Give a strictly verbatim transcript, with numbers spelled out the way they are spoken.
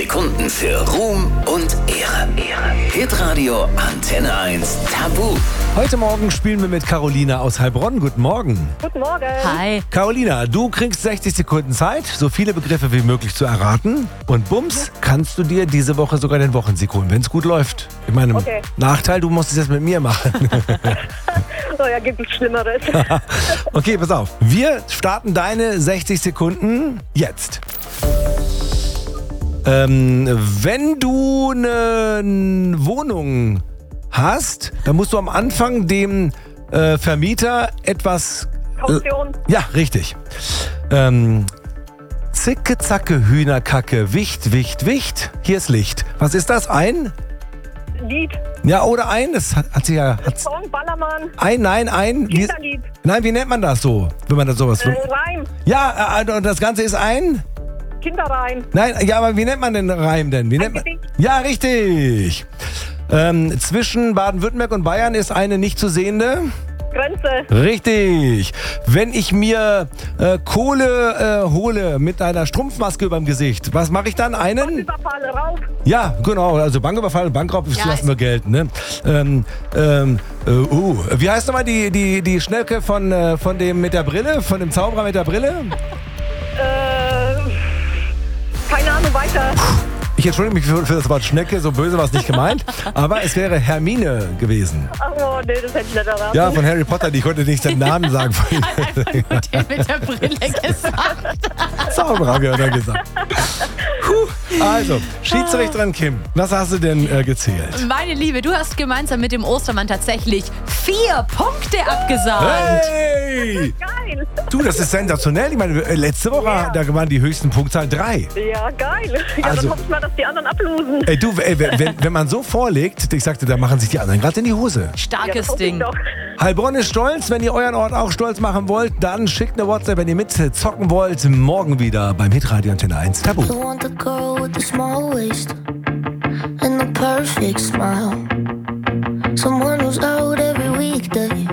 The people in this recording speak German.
Sekunden für Ruhm und Ehre. Ehre. Hitradio Antenne eins Tabu. Heute Morgen spielen wir mit Carolina aus Heilbronn. Guten Morgen. Guten Morgen. Hi. Carolina, du kriegst sechzig Sekunden Zeit, so viele Begriffe wie möglich zu erraten. Und bums, kannst du dir diese Woche sogar den Wochensieg holen, wenn es gut läuft. Ich meine, Okay. Nachteil, du musst es jetzt mit mir machen. Oh ja, gibt es Schlimmeres. Okay, pass auf. Wir starten deine sechzig Sekunden jetzt. Ähm, wenn du eine Wohnung hast, dann musst du am Anfang dem äh, Vermieter etwas... Kaution. Äh, ja, richtig. Ähm, Zicke, Zacke, Hühnerkacke, Wicht, Wicht, Wicht. Hier ist Licht. Was ist das? Ein? Lied. Ja, oder ein? Das hat, hat sie ja... Hat's, Song, Ballermann. ein, nein, ein. Wie, Kinderlied. nein, wie nennt man das so, wenn man das sowas... Äh, Reim. Ja, äh, und das Ganze ist ein... Kinderreim. Nein, ja, aber wie nennt man den Reim denn? Wie nennt man? Gedicht. Ja, richtig. Ähm, zwischen Baden-Württemberg und Bayern ist eine nicht zu sehende. Grenze. Richtig. Wenn ich mir äh, Kohle äh, hole mit einer Strumpfmaske überm Gesicht, was mache ich dann? Einen? Überfall, Raub. Ja, genau. Also Banküberfall, Bankraub Ja, lassen wir gelten. Ne? Ähm, ähm, äh, uh, wie heißt nochmal die, die, die Schnecke von, äh, von dem mit der Brille? Von dem Zauberer mit der Brille? Äh, keine Ahnung, weiter. Ich entschuldige mich für, für das Wort Schnecke, so böse war es nicht gemeint, aber es wäre Hermine gewesen. Oh, nee, das hätte ich nicht erraten. Ja, von Harry Potter, die konnte nicht den Namen sagen. Einfach nur der mit der Brille gesagt. Zauberer, habe ich ja gesagt. Puh. Also, Schiedsrichterin Kim, was hast du denn äh, gezählt? Meine Liebe, du hast gemeinsam mit dem Ostermann tatsächlich vier Punkte abgesahnt. Hey! Geil. Du, das ist sensationell. Ich meine, äh, letzte Woche, Ja. da waren die höchsten Punktzahlen drei. Ja, geil. Ja, Also- dann hoffe ich mal, dass die anderen ablosen. Ey, du, ey, wenn, wenn man so vorlegt, ich sagte, da machen sich die anderen gerade in die Hose. Ja, das Starkes hoffe ich Ding. doch. Heilbronn ist stolz. Wenn ihr euren Ort auch stolz machen wollt, dann schickt eine WhatsApp, wenn ihr mit zocken wollt. Morgen wieder beim Hitradio Antenne eins Tabu. You want the girl with the small waist and the perfect smile. Someone who's out every weekday